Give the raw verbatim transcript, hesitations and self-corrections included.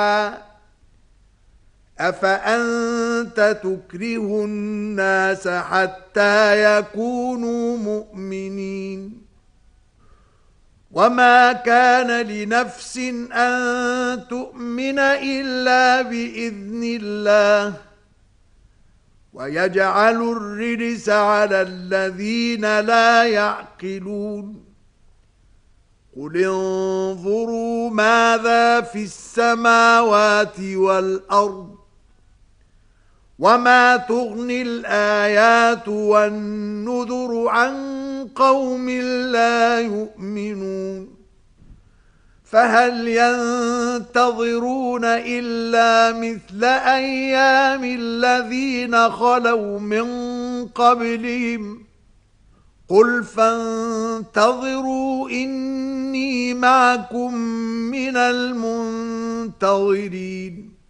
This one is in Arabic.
أفأنت تكره الناس حتى يكونوا مؤمنين وما كان لنفس أن تؤمن إلا بإذن الله ويجعل الرجس على الذين لا يعقلون قل انظروا ماذا في السماوات والأرض وما تغني الآيات والنذر عن قوم لا يؤمنون فهل ينتظرون إلا مثل أيام الذين خلوا من قبلهم قل فانتظروا إني معكم من المنتظرين